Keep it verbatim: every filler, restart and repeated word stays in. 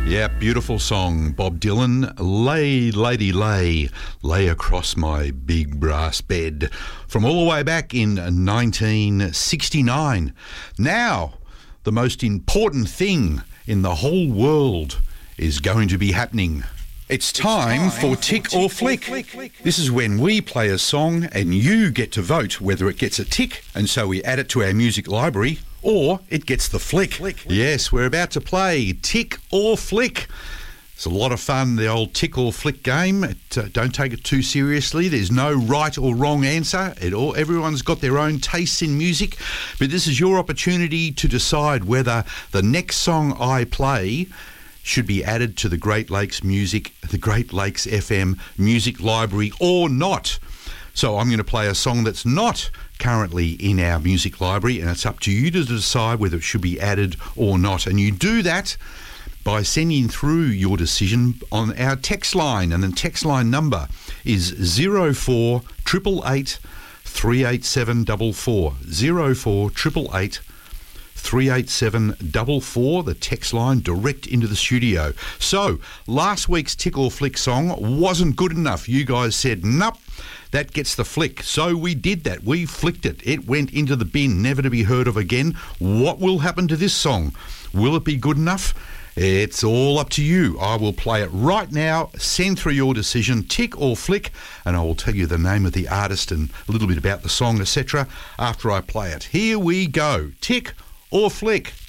Yeah, beautiful song. Bob Dylan, Lay, Lady Lay, Lay Across My Big Brass Bed, from all the way back in nineteen sixty-nine. Now, the most important thing in the whole world is going to be happening. It's time, it's time for, for Tick, tick or, flick. or Flick. This is when we play a song and you get to vote whether it gets a tick, and so we add it to our music library, or it gets the flick. flick. Yes, we're about to play Tick or Flick. It's a lot of fun, the old Tick or Flick game. It, uh, don't take it too seriously. There's no right or wrong answer. It all, everyone's got their own tastes in music, but this is your opportunity to decide whether the next song I play should be added to the Great Lakes Music, the Great Lakes F M Music Library or not. So I'm going to play a song that's not currently in our music library, and it's up to you to decide whether it should be added or not. And you do that by sending through your decision on our text line, and the text line number is zero four eight eight eight, three eight seven four four, zero four eight eight eight, three eight seven four four, the text line direct into the studio. So, last week's Tick or Flick song wasn't good enough. You guys said, nope, that gets the flick. So we did that. We flicked it. It went into the bin, never to be heard of again. What will happen to this song? Will it be good enough? It's all up to you. I will play it right now. Send through your decision, Tick or Flick, and I will tell you the name of the artist and a little bit about the song, et cetera, after I play it. Here we go. Tick or Flick.